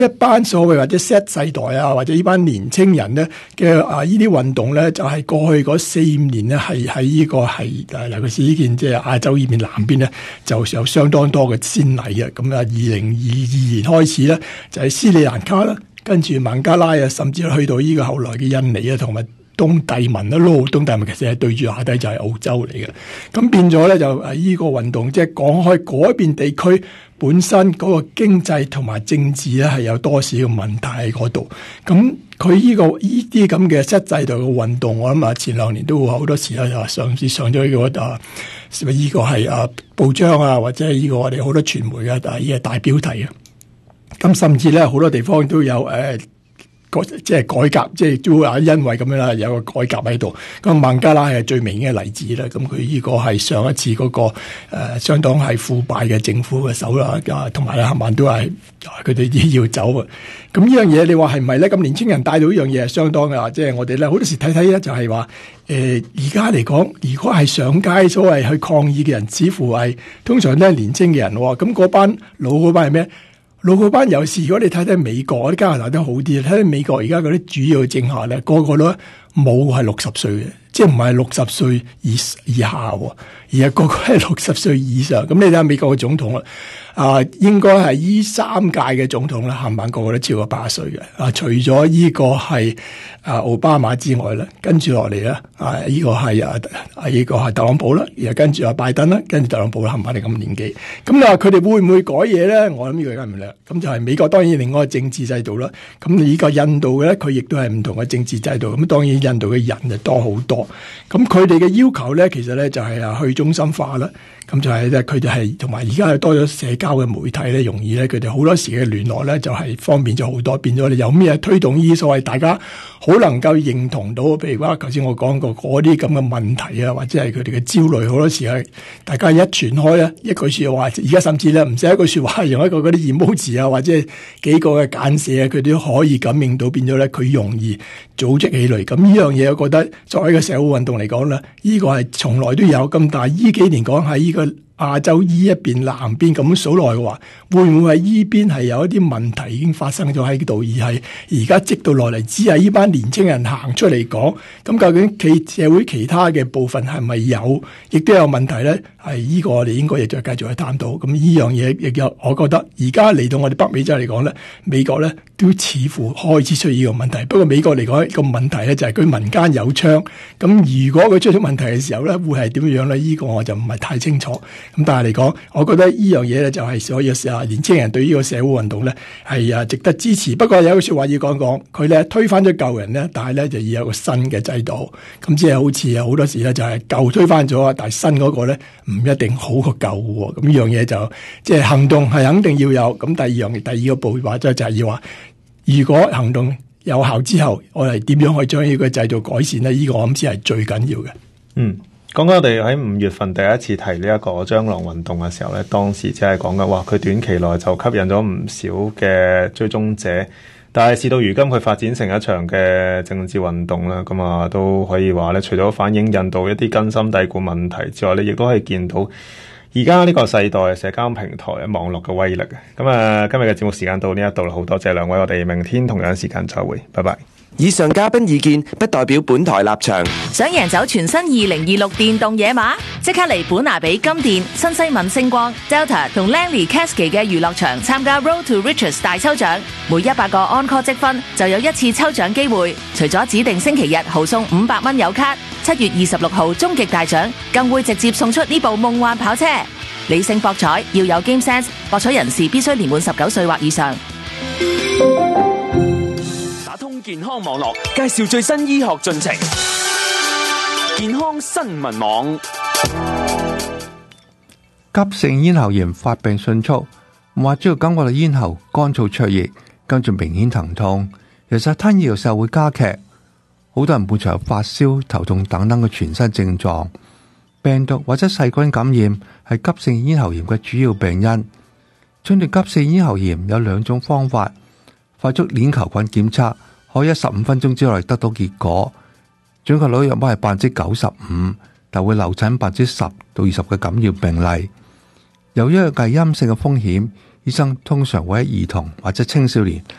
一班所謂或者 Z 世代啊，或者呢班年青人咧嘅呢啲運動咧，就係過去嗰4-5年咧，係喺呢個係尤其是呢件即係亞洲呢邊南邊咧，就有相當多嘅先例嘅。咁啊，2022年開始咧，就喺斯里蘭卡啦，跟住孟加拉啊，甚至去到呢個後來嘅印尼啊，同埋東帝汶啦，東帝汶其實係對住下低就係澳洲嚟嘅。咁變咗咧就呢個運動，即係講開嗰邊地區本身嗰個經濟同埋政治咧係有多少嘅問題喺嗰度。咁佢呢啲咁嘅失制度嘅運動，我諗啊前2年都好多時咧就上咗呢個呢個係報章啊，或者係呢個我哋好多傳媒嘅呢個大標題啊。咁甚至咧好多地方都有即係改革，即係都話因為咁樣啦，有個改革喺度。咁孟加拉係最明顯嘅例子啦。咁佢呢個係上一次嗰個相當係腐敗嘅政府嘅手啦，同埋咧冚唪唥都係佢哋啲要走啊。咁呢樣嘢你話係唔係咧？咁年輕人帶到呢樣嘢係相當嘅，即係我哋咧好多時睇睇咧就係話而家嚟講，如果係上街所謂去抗議嘅人，似乎係通常都係年輕嘅人喎。咁嗰班老嗰班係咩？老嗰班有時，如果你睇睇美國啲加拿大都好啲，睇睇美國而家嗰啲主要嘅政客咧，個個都冇係60歲嘅，即係唔係60歲以下，而係個個係60歲以上。咁你睇下美國嘅總統啦，應該係呢3屆嘅總統啦，冚唪唥個個都超過80歲嘅。除咗呢個係奧巴馬之外咧，跟住落嚟咧，呢個係特朗普啦，然後跟住拜登啦，跟住特朗普啦，冚唪唥你咁年紀。咁你話佢哋會唔會改嘢咧？我諗呢個梗唔叻。咁就係美國當然另外一個政治制度啦。咁呢個印度嘅咧，佢亦都係唔同嘅政治制度。咁當然印度嘅人就多好多。咁佢哋嘅要求咧，其實咧就係去中心化啦。咁就係咧，佢哋係同埋而家多咗社交嘅媒體咧，容易咧，佢哋好多時嘅聯絡咧就係方便咗好多，變咗你有咩推動呢？所謂大家好能夠認同到，譬如話頭先我講過嗰啲咁嘅問題啊，或者係佢哋嘅焦慮，好多時係大家一傳開咧，一句說話，而家甚至咧唔使一句說話，用一個嗰啲 emoji 啊，或者幾個嘅簡寫啊，佢哋都可以感應到，變咗咧佢容易組織起嚟。咁呢樣嘢，我覺得作為一個社會運動嚟講咧，呢個係從來都有咁，但係呢幾年講喺呢個亞洲依一邊南邊咁數落嘅話，會唔會係依邊係有一啲問題已經發生咗喺度，而係而家積到落嚟，只係呢班年青人行出嚟講，咁究竟社會其他嘅部分係咪有，亦都有問題咧？係呢個我哋應該亦再繼續去探討。咁呢樣嘢亦有，我覺得而家嚟到我哋北美洲嚟講咧，美國咧都似乎開始出現呢個問題。不過美國嚟講個問題咧就係佢民間有槍，咁如果佢出咗問題嘅時候咧，會係點樣咧？呢個我就唔係太清楚。咁但係嚟講，我覺得呢樣嘢咧就係所以年青人對呢個社會運動咧係值得支持。不過有句說話要講講，佢咧推翻咗舊人咧，但係咧就要有個新嘅制度。咁即係好似好多時咧就係舊推翻咗，但係新嗰個咧唔一定好過舊喎。咁呢樣嘢就即係行動係肯定要有。咁第二個步話就係要話，如果行動有效之後，我哋點樣去將呢個制度改善咧？呢個我諗先係最緊要嘅。 講緊我哋喺5月份第一次提呢一個蟑螂運動嘅時候咧，當時只係講緊話佢短期內就吸引咗唔少嘅追蹤者，但係事到如今佢發展成一場嘅政治運動啦，咁啊都可以話咧，除咗反映印度一啲根深蒂固問題之外咧，亦都可以見到而家呢個世代社交平台網絡嘅威力。咁啊，今日嘅節目時間到呢一度啦，好多謝兩位，我哋明天同樣時間再會，拜拜。 以上嘉賓意見不代表本台立場。 想贏走全新2026電動野馬，即刻嚟本拿比金電、新西敏星光、Delta 同 Langley Cascade 嘅娛樂場參加 Road to Riches 大抽獎，每100個 on-call 積分就有1次抽獎機會。除咗指定星期日豪送500蚊有卡，7月26號終極大獎更會直接送出呢部夢幻跑車。理性博彩，要有 game sense， 博彩人士必須年滿19歲或以上。 健康網絡介紹最新醫學進程，健康新聞網。 急性咽喉炎發病迅速，或者要感覺到咽喉乾燥灼熱，跟住明顯疼痛，其實吞藥時候會加劇。好多人伴隨有發燒、頭痛等等嘅全身症狀。病毒或者細菌感染係急性咽喉炎嘅主要病因。診斷急性咽喉炎有2種方法：快速鏈球菌檢測，可以喺15分鐘之內得到結果，準確率約莫係95%，但會流產10%到20%嘅感染病例。由於有偽陰性嘅風險， 醫生通常會喺兒童或者青少年